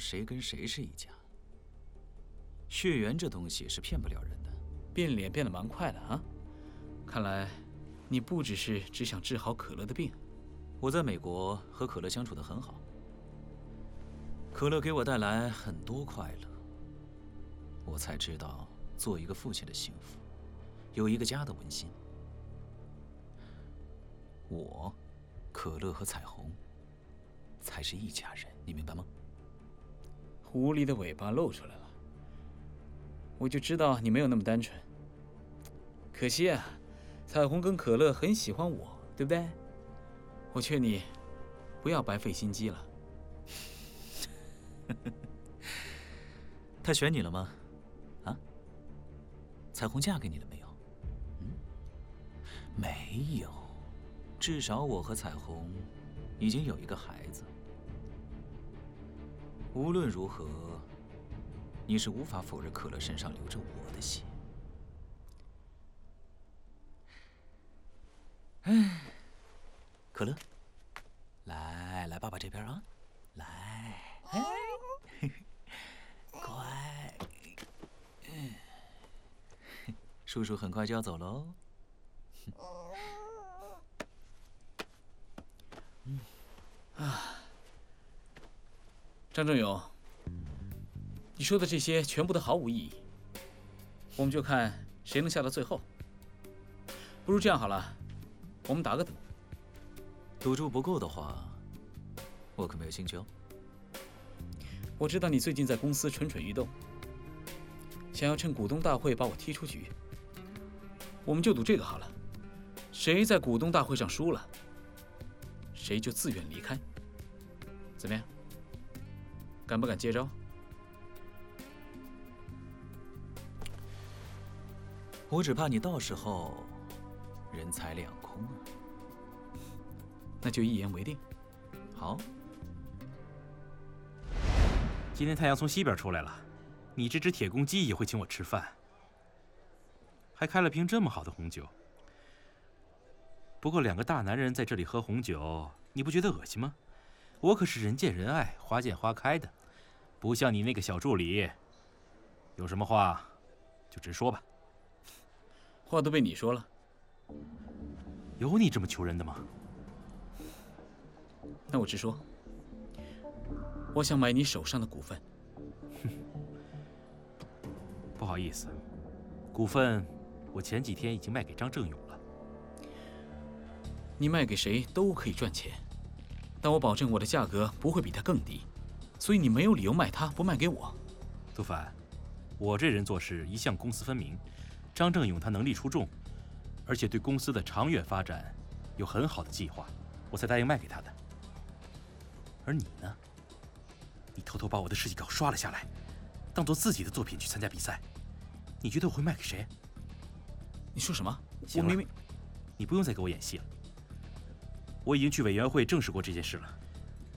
谁跟谁是一家。血缘这东西是骗不了人的。 变脸变得蛮快的啊！看来你不只想治好可乐的病。 我在美国和可乐相处得很好，可乐给我带来很多快乐，我才知道做一个父亲的幸福，有一个家的温馨。我、可乐和彩虹才是一家人，你明白吗？ 狐狸的尾巴露出来了。我就知道你没有那么单纯。可惜啊，彩虹跟可乐很喜欢我，对不对？我劝你不要白费心机了。 他选你了吗？啊？彩虹嫁给你了没有？没有。至少我和彩虹已经有一个孩子。无论如何，你是无法否认可乐身上流着我的血。哎，可乐，来爸爸这边啊，来，乖，叔叔很快就要走喽。 张正勇，你说的这些全部都毫无意义，我们就看谁能下到最后。不如这样好了，我们打个赌。 赌注不够的话，我可没有兴趣哦。 我知道你最近在公司蠢蠢欲动，想要趁股东大会把我踢出局。我们就赌这个好了，谁在股东大会上输了，谁就自愿离开。怎么样？敢不敢接招？ 我只怕你到时候人财两空啊。 那就一言为定。 好。 今天太阳从西边出来了，你这只铁公鸡也会请我吃饭，还开了瓶这么好的红酒。不过两个大男人在这里喝红酒，你不觉得恶心吗？我可是人见人爱、花见花开的，不像你那个小助理。有什么话就直说吧。 话都被你说了。 有你这么求人的吗？ 那我直说，我想买你手上的股份。 不好意思，股份我前几天已经卖给张正勇了。 你卖给谁都可以赚钱，但我保证我的价格不会比他更低，所以你没有理由卖他不卖给我。 杜凡，我这人做事一向公私分明。张正勇他能力出众，而且对公司的长远发展有很好的计划，我才答应卖给他的。而你呢？你偷偷把我的设计稿刷了下来，当做自己的作品去参加比赛。你觉得我会卖给谁？ 你说什么？ 行了，你不用再给我演戏了。我已经去委员会证实过这件事了。